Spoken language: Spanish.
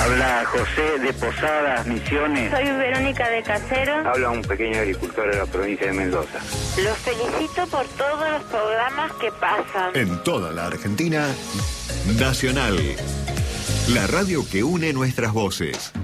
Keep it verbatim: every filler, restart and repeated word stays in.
Habla José de Posadas, Misiones. Soy Verónica de Casero. Habla un pequeño agricultor de la provincia de Mendoza. Los felicito por todos los programas que pasan. En toda la Argentina, Nacional. La radio que une nuestras voces.